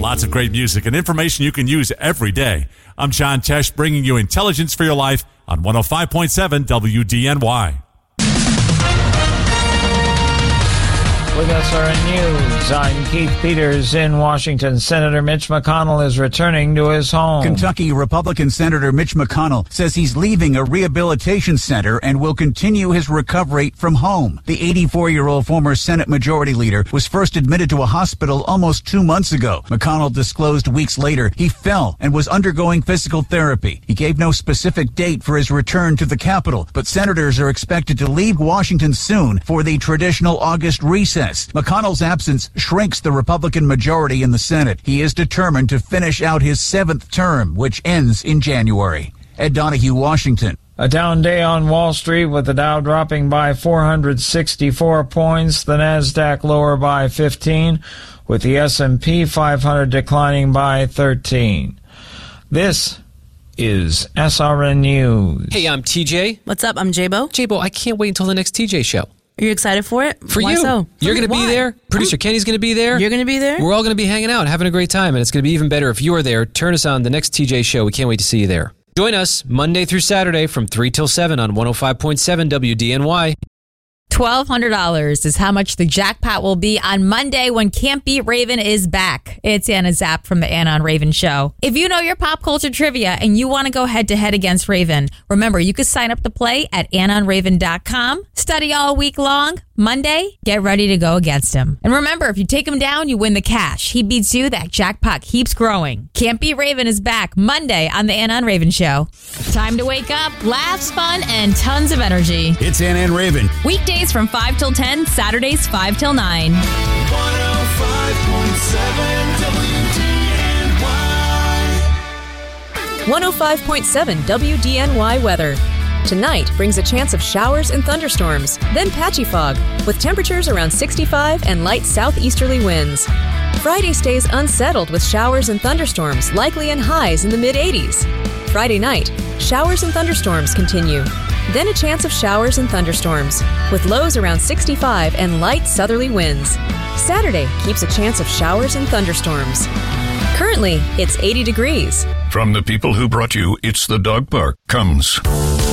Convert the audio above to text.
Lots of great music and information you can use every day. I'm John Tesh, bringing you intelligence for your life on 105.7 WDNY. With SRN News, I'm Keith Peters in Washington. Senator Mitch McConnell is returning to his home. Kentucky Republican Senator Mitch McConnell says he's leaving a rehabilitation center and will continue his recovery from home. The 84-year-old former Senate Majority Leader was first admitted to a hospital almost 2 months ago. McConnell disclosed weeks later he fell and was undergoing physical therapy. He gave no specific date for his return to the Capitol, but senators are expected to leave Washington soon for the traditional August recess. McConnell's absence shrinks the Republican majority in the Senate. He is determined to finish out his 7th term, which ends in January. Ed Donahue, Washington. A down day on Wall Street with the Dow dropping by 464 points, the Nasdaq lower by 15, with the S&P 500 declining by 13. This is SRN News. Hey, I'm TJ. What's up? I'm J-Bo. J-Bo, I can't wait until the next TJ show. Are you excited for it? For Why you. So? You're going to be there. Producer Kenny's going to be there. You're going to be there. We're all going to be hanging out, having a great time, and it's going to be even better if you are there. Turn us on the next TJ show. We can't wait to see you there. Join us Monday through Saturday from 3 till 7 on 105.7 WDNY. $1,200 is how much the jackpot will be on Monday when Can't Beat Raven is back. It's Anna Zapp from the Anna on Raven show. If you know your pop culture trivia and you want to go head to head against Raven, remember you can sign up to play at AnnaOnRaven.com. Study all week long. Monday, get ready to go against him. And remember, if you take him down, you win the cash. He beats you, that jackpot keeps growing. Can't Beat Raven is back Monday on the Anna on Raven show. Time to wake up, laughs, fun, and tons of energy. It's Anna and Raven. Weekdays from 5 till 10, Saturdays 5 till 9. 105.7 WDNY. 105.7 WDNY weather. Tonight brings a chance of showers and thunderstorms, then patchy fog, with temperatures around 65 and light southeasterly winds. Friday stays unsettled with showers and thunderstorms, likely in highs in the mid-80s. Friday night, showers and thunderstorms continue. Then a chance of showers and thunderstorms, with lows around 65 and light southerly winds. Saturday keeps a chance of showers and thunderstorms. Currently, it's 80 degrees. From the people who brought you It's the Dog Park comes